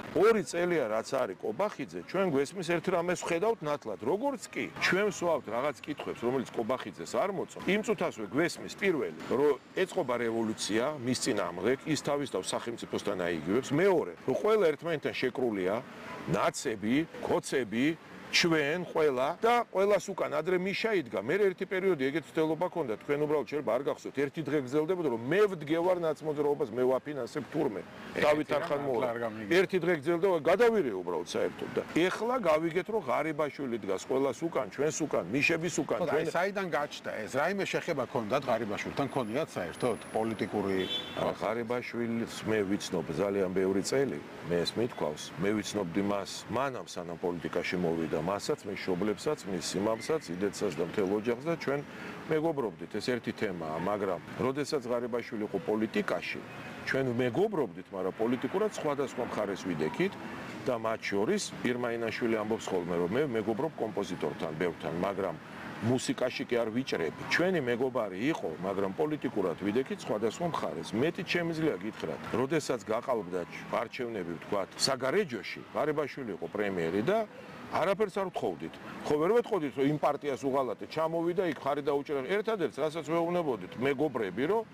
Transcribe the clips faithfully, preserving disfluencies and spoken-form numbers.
ორი წელია რაც არის კობახიძე, ჩვენ გვესმის ერთ რამეს ვხედავთ ნათლად. როგორც კი ჩვენ ვსვავთ რაღაც კითხვებს, რომელიც კობახიძეს არ მოწონს, იმ წუთასვე გვესმის პირველი, რომ ეწყობა რევოლუცია, მის წინააღმდეგ, ის თავის თავს სახელმწიფოსთან აიგივებს. მეორე, რომ ყველა ერთმანეთთან შეკრულია, ნაცები, ქოცები, ჩვენ ყველა და ყველას უკან ადრე მიშა იდგა. მე ერთი პერიოდი ეგეთ ცდელობა ქონდა, თქვენ უბრალოდ შეიძლება არ გახსოვთ, ერთი დღე გრძელდებოდა, რომ მე ვდგევარ ნაცმოძრაობას, მე ვაფინანსებ თურმე. დავით არხანმოლა. ერთი დღე გრძელდება, გადავირე უბრალოდ საერთოდ და ეხლა გავიგეთ, რომ ღარიბაშვილი დგას ყველას უკან, ჩვენს უკან, მიშების უკან. ჩვენ საიდან გაჩნდა ეს? რაიმე შეხება ქონდათ ღარიბაშვილთან, ქონიათ საერთოდ პოლიტიკური ღარიბაშვილს მე ვიცნობ ძალიან ბევრი წელი, მე ეს მithქვავს, მე ვიცნობდი მას მანამ სანამ პოლიტიკაში მოვიდა. მასაც, მის შობლებსაც, მის სიმამსაც, იდეცას და მთელ ოჯახს და ჩვენ მეგობრობდით. ეს ერთი თემაა, მაგრამ როდესაც ღარიბაშვილი იყო პოლიტიკაში, ჩვენ მეგობრობდით, მაგრამ პოლიტიკურად სხვადასხვა მხარეს ვიდექით და მათ შორის ირმაინაშვილი ამბობს ხოლმე, რომ მე მეგობრობ კომპოზიტორთან, ბევრთან, მაგრამ მუსიკაში კი არ ვიჭრები. ჩვენი მეგობარი იყო, მაგრამ პოლიტიკურად ვიდექით სხვადასხვა მხარეს. მეტი შემიძლია გითხრათ, როდესაც გაყალბდა არჩევნები, ვთქვათ, საგარეჯოში, ღარიბაშვილი იყო პრემიერი და არაფერს არ ვთხოვდით. ხო ვერ ვეთხოვდით, რომ იმ პარტიას უღალატეთ, ჩამოვიდა იქ ხარი დაუჭერა. ერთადერთს, რასაც ვეუბნებოდით, მეგობრები, რომ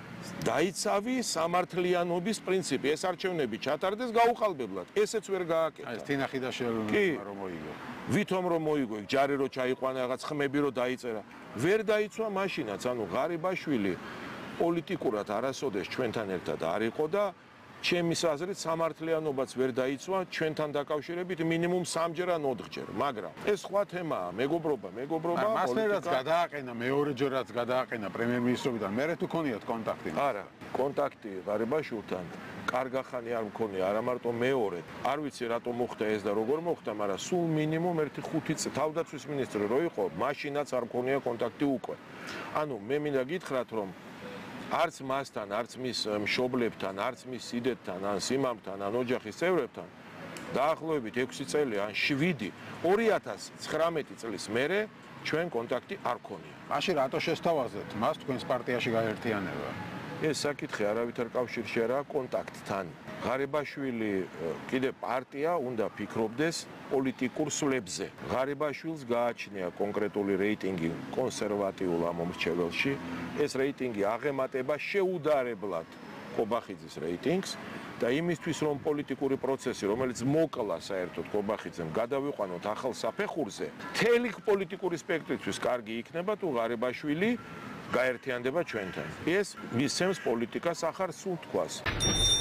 დაიცავი სამართლიანობის პრინციპი. ეს არჩევნები ჩატარდეს გაუყალბებლად. ესეც ვერ გააკეთა. ეს თინახი და შეელონება რომ მოიგო. ვითომ რომ მოიგო, იქ ჯარი რო ჩაიყვანა, რაღაც ხმები რო დაიწერა. ვერ დაიცვა მაშინაც, ანუ ღარიბაშვილი პოლიტიკურად არასოდეს ჩვენთან ერთად არ იყო და ჩემის აზრით სამართლიანობაც ვერ დაიცვა ჩვენთან დაკავშირებით მინიმუმ სამჯერ ან ოთხჯერ, მაგრამ ეს სხვა თემაა, მეგობრობა, მეგობრობა, პოლიტიკა. მასერაც გადააყენა, მეორეჯერაც გადააყენა პრემიერ-მინისტრობიდან, მერე თუ ქონიათ კონტაქტი? არა, კონტაქტი ღარიბაშვილთან კარგახანი არ მქონია, არა მარტო მეორე. არ ვიცი რატომ მოხდა ეს და როგორ მოხდა, მაგრამ სულ მინიმუმ ერთი ხუთი წელი თავდაცვის მინისტრი რო იყო, მაშინაც არ მქონია კონტაქტი უკვე. ანუ მე მინდა გითხრათ, რომ არც მასთან, არც მის მშობლებთან, არც მის სიდეთთან, ან სიმამთან, ან ოჯახის წევრებთან დაახლოებით ექვსი წელი ან შვიდი, ორი ათას ცხრამეტი წლის მერე ჩვენ კონტაქტი არ ქონია. მაშინ რატო შესთავაზეთ მას თქვენს პარტიაში გაერთიანება? ეს საკითხი არავითარ კავშირში არა კონტაქტთან. ღარიბაშვილი კიდე პარტია უნდა ფიქრობდეს პოლიტიკურ სვლებზე. ღარიბაშვილს გააჩნია კონკრეტული რეიტინგი კონსერვატიულ ამომრჩეველში. ეს რეიტინგი აღემატება შეუდარებლად კობახიძის რეიტინგს და იმისთვის რომ პოლიტიკური პროცესი, რომელიც მოკლა საერთოდ კობახიძემ, გადავიყვანოთ ახალ საფეხურზე, მთელი პოლიტიკური სპექტრისთვის კარგი იქნება თუ ღარიბაშვილი გაერთიანდება ჩვენთან. ეს მისცემს პოლიტიკას ახალ სუნთქვას.